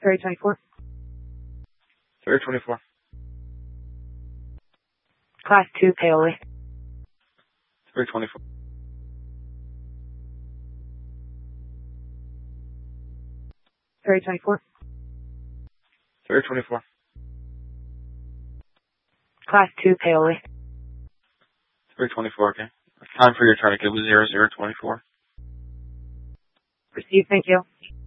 3024. 3024. Class 2 Paoli. 3024. Ferry 24. 3024. Class 2 Paoli. 3024, okay. Time for your tourniquet was 0024. Received, thank you.